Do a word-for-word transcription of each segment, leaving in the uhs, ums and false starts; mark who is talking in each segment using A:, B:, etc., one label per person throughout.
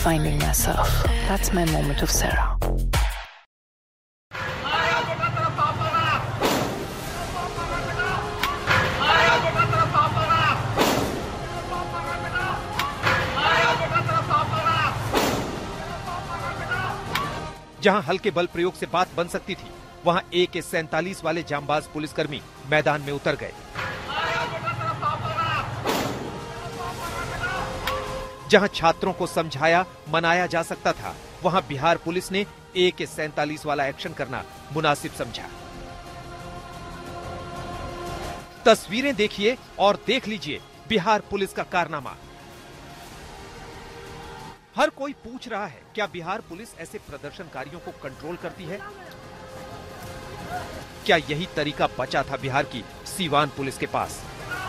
A: finding myself. That's my moment of Sarah.
B: जहां हल्के बल प्रयोग से बात बन सकती थी, वहां ए के सैंतालीस वाले जांबाज पुलिसकर्मी मैदान में उतर गए। जहां छात्रों को समझाया मनाया जा सकता था, वहां बिहार पुलिस ने ए के सैंतालीस वाला एक्शन करना मुनासिब समझा। तस्वीरें देखिए और देख लीजिए बिहार पुलिस का कारनामा। हर कोई पूछ रहा है, क्या बिहार पुलिस ऐसे प्रदर्शनकारियों को कंट्रोल करती है? क्या यही तरीका बचा था बिहार की सीवान पुलिस के पास?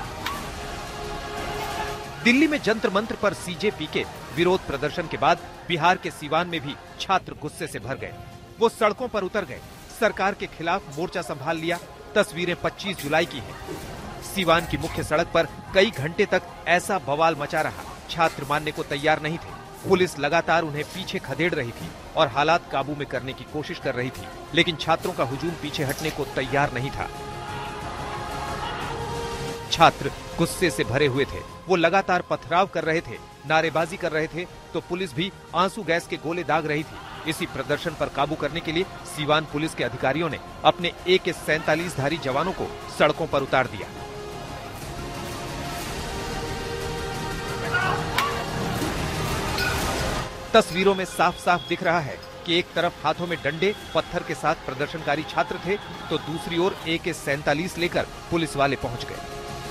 B: दिल्ली में जंतर मंत्र पर सीजेपी के विरोध प्रदर्शन के बाद बिहार के सीवान में भी छात्र गुस्से से भर गए। वो सड़कों पर उतर गए, सरकार के खिलाफ मोर्चा संभाल लिया। तस्वीरें पच्चीस जुलाई की हैं। सीवान की मुख्य सड़क पर कई घंटे तक ऐसा बवाल मचा रहा, छात्र मानने को तैयार नहीं थे। पुलिस लगातार उन्हें पीछे खदेड़ रही थी और हालात काबू में करने की कोशिश कर रही थी, लेकिन छात्रों का हुजूम पीछे हटने को तैयार नहीं था। छात्र गुस्से से भरे हुए थे, वो लगातार पथराव कर रहे थे, नारेबाजी कर रहे थे, तो पुलिस भी आंसू गैस के गोले दाग रही थी। इसी प्रदर्शन पर काबू करने के लिए सीवान पुलिस के अधिकारियों ने अपने ए के सैंतालीस धारी जवानों को सड़कों पर उतार दिया। तस्वीरों में साफ साफ दिख रहा है कि एक तरफ हाथों में डंडे पत्थर के साथ प्रदर्शनकारी छात्र थे, तो दूसरी ओर ए के सैंतालीस लेकर पुलिस वाले पहुंच गए।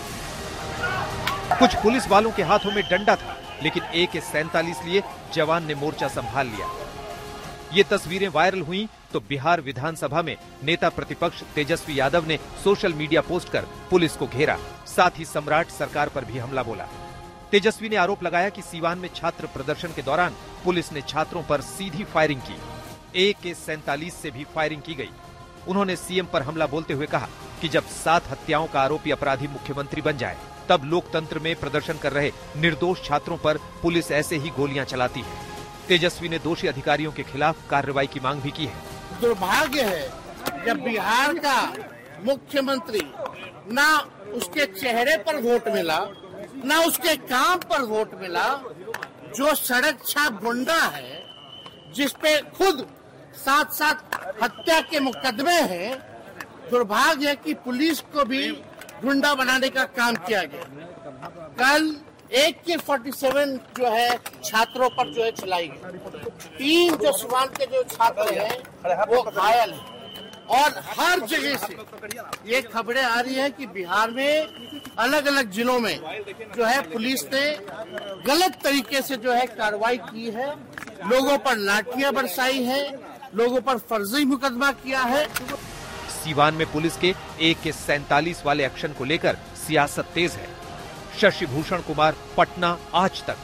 B: कुछ पुलिस वालों के हाथों में डंडा था, लेकिन ए के सैंतालीस लिए जवान ने मोर्चा संभाल लिया। ये तस्वीरें वायरल हुई तो बिहार विधानसभा में नेता प्रतिपक्ष तेजस्वी यादव ने सोशल मीडिया पोस्ट कर पुलिस को घेरा, साथ ही सम्राट सरकार पर भी हमला बोला। तेजस्वी ने आरोप लगाया कि सीवान में छात्र प्रदर्शन के दौरान पुलिस ने छात्रों पर सीधी फायरिंग की। ए के सैंतालीस से भी फायरिंग की गई। उन्होंने सीएम पर हमला बोलते हुए कहा कि जब सात हत्याओं का आरोपी अपराधी मुख्यमंत्री बन जाए, तब लोकतंत्र में प्रदर्शन कर रहे निर्दोष छात्रों पर पुलिस ऐसे ही गोलियां चलाती है। तेजस्वी ने दोषी अधिकारियों के खिलाफ कार्रवाई की मांग भी की है।
C: दुर्भाग्य है जब बिहार का मुख्यमंत्री ना उसके चेहरे पर वोट मिला, ना उसके काम पर वोट मिला, जो सड़क छाप गुंडा है, जिसपे खुद साथ साथ हत्या के मुकदमे हैं। दुर्भाग्य है कि पुलिस को भी गुंडा बनाने का काम किया गया। कल एक के सैंतालीस जो है छात्रों पर जो है चलाई गई। तीन जो सीवान के जो छात्र हैं वो घायल हैं और हर जगह से ये खबरें आ रही हैं कि बिहार में अलग अलग जिलों में जो है पुलिस ने गलत तरीके से जो है कार्रवाई की है, लोगों पर लाठियां बरसाई है, लोगों पर फर्जी मुकदमा किया है।
B: सीवान में पुलिस के ए के सैंतालीस वाले एक्शन को लेकर सियासत तेज है। शशि भूषण कुमार, पटना, आज तक।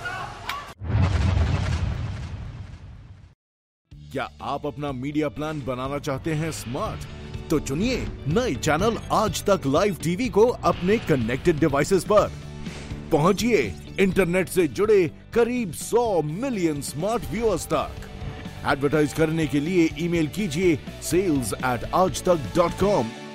D: क्या आप अपना मीडिया प्लान बनाना चाहते हैं स्मार्ट? तो चुनिए नए चैनल आज तक लाइव टीवी को अपने कनेक्टेड डिवाइसेस पर। पहुंचिए इंटरनेट से जुड़े करीब सौ मिलियन स्मार्ट व्यूअर्स तक। एडवर्टाइज करने के लिए ईमेल कीजिए सेल्स एट आज तक डॉट कॉम